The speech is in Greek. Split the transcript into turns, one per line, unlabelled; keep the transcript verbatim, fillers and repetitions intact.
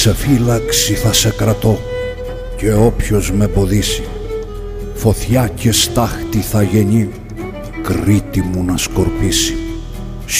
σε φύλαξη θα σε κρατώ και όποιος με ποδήσει, φωτιά και στάχτη θα γεννεί Κρήτη μου να σκορπίσει.